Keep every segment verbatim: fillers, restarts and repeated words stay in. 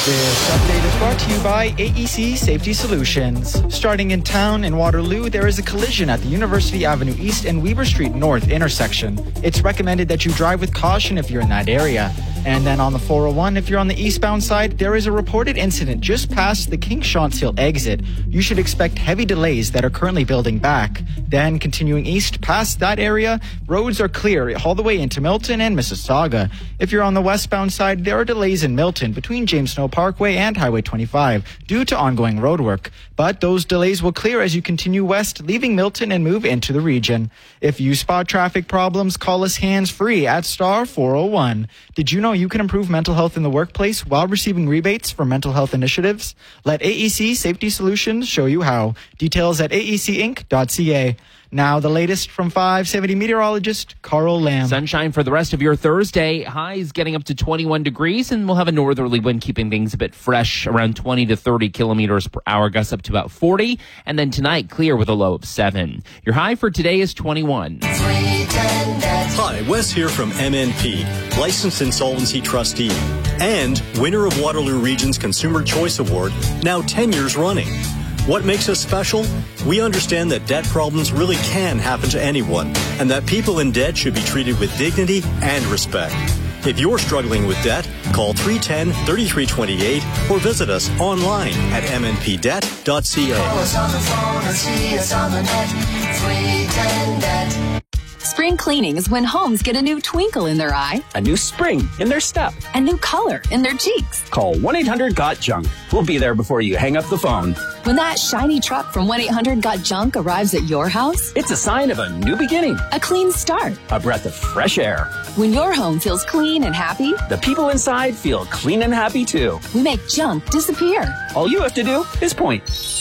This update is brought to you by A E C Safety Solutions. Starting in town in Waterloo, there is a collision at the University Avenue East and Weber Street North intersection. It's recommended that you drive with caution if you're in that area. And then on the four oh one, if you're on the eastbound side, there is a reported incident just past the King Shantz Hill exit. You should expect heavy delays that are currently building back. Then continuing east past that area, roads are clear all the way into Milton and Mississauga. If you're on the westbound side, there are delays in Milton between James Snow Parkway and Highway twenty-five due to ongoing road work. But those delays will clear as you continue west, leaving Milton and move into the region. If you spot traffic problems, call us hands-free at star four oh one. Did you know you can improve mental health in the workplace while receiving rebates for mental health initiatives? Let A E C Safety Solutions show you how. Details at A E C inc dot C A. Now the latest from five seventy meteorologist Carl Lamb. Sunshine for the rest of your Thursday. Highs getting up to twenty-one degrees, and we'll have a northerly wind keeping things a bit fresh, around twenty to thirty kilometers per hour, gusts up to about forty. And then tonight, clear with a low of seven. Your high for today is twenty-one. Hi, Wes here from M N P, licensed insolvency trustee, and winner of Waterloo Region's Consumer Choice Award, now ten years running. What makes us special? We understand that debt problems really can happen to anyone, and that people in debt should be treated with dignity and respect. If you're struggling with debt, call three one zero, three three two eight or visit us online at m n p debt dot c a. Call us on the phone or see us on the net, three ten debt. Spring cleaning is when homes get a new twinkle in their eye, a new spring in their step, a new color in their cheeks. Call one eight hundred got junk. We'll be there before you hang up the phone. When that shiny truck from one eight hundred got junk arrives at your house, it's a sign of a new beginning, a clean start, a breath of fresh air. When your home feels clean and happy, the people inside feel clean and happy too. We make junk disappear. All you have to do is point.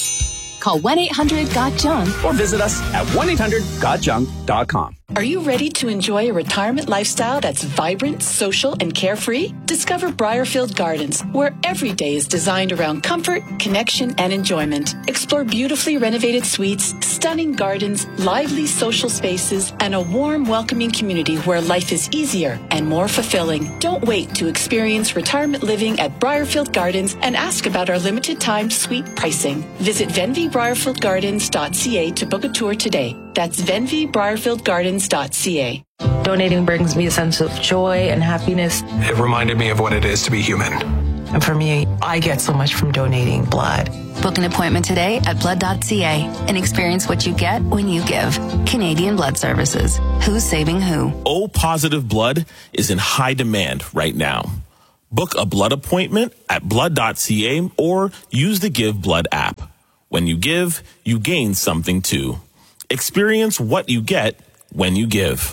Call one eight hundred got junk or visit us at one eight hundred got junk dot com. Are you ready to enjoy a retirement lifestyle that's vibrant, social, and carefree? Discover Briarfield Gardens, where every day is designed around comfort, connection, and enjoyment. Explore beautifully renovated suites, stunning gardens, lively social spaces, and a warm, welcoming community where life is easier and more fulfilling. Don't wait to experience retirement living at Briarfield Gardens and ask about our limited time suite pricing. Visit venvy briarfield gardens dot c a to book a tour today. That's venvy briarfield gardens dot c a. Donating brings me a sense of joy and happiness. It reminded me of what it is to be human. And for me, I get so much from donating blood. Book an appointment today at blood dot c a and experience what you get when you give. Canadian Blood Services. Who's saving who? O positive blood is in high demand right now. Book a blood appointment at blood dot c a or use the Give Blood app. When you give, you gain something too. Experience what you get when you give.